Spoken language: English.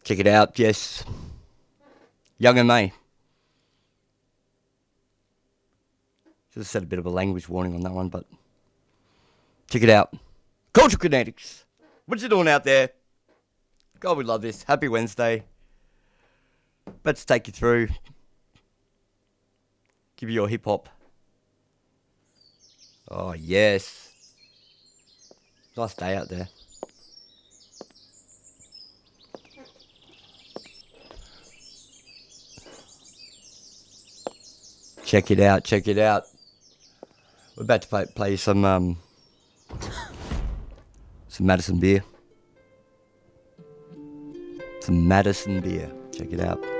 Check it out, yes. Young and May. Should have set a bit of a language warning on that one, but check it out. Culture Kinetics. What you doing out there? God, we love this. Happy Wednesday. Let's take you through. Give you your hip hop. Oh, yes. Nice day out there. Check it out, check it out. We're about to play some Madison beer. Some Madison beer. Check it out.